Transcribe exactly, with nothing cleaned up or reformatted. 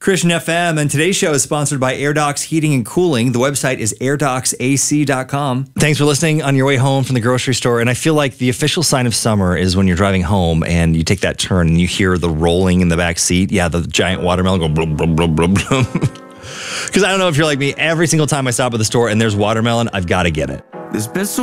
Christian F M, and today's show is sponsored by AirDocs Heating and Cooling. The website is air docs a c dot com. Thanks for listening on your way home from the grocery store. And I feel like the official sign of summer is when you're driving home and you take that turn and you hear the rolling in the back seat. Yeah, the giant watermelon go blum, blum, blum, blum, blum. Because I don't know if you're like me, every single time I stop at the store and there's watermelon, I've got to get it. There's been so